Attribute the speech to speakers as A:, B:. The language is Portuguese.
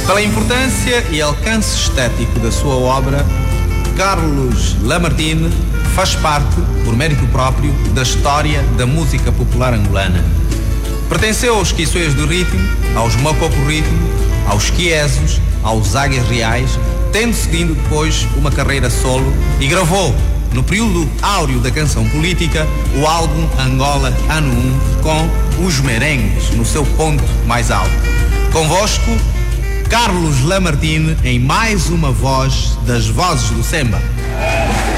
A: Pela importância e alcance estético da sua obra, Carlos Lamartine faz parte, por mérito próprio, da história da música popular angolana. Pertenceu aos Quições do Ritmo, aos Mococo Ritmo, aos Quiesos, aos Águias Reais, tendo seguido depois uma carreira solo e gravou, no período áureo da canção política, o álbum Angola Ano 1 com os merengues no seu ponto mais alto. Convosco, Carlos Lamartine, em mais uma voz das vozes do Semba.